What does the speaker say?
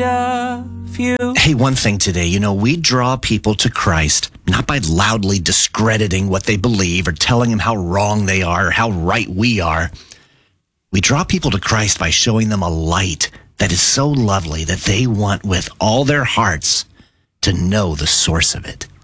of you. Hey, one thing today, we draw people to Christ not by loudly discrediting what they believe or telling them how wrong they are or how right we are. We draw people to Christ by showing them a light that is so lovely that they want with all their hearts to know the source of it.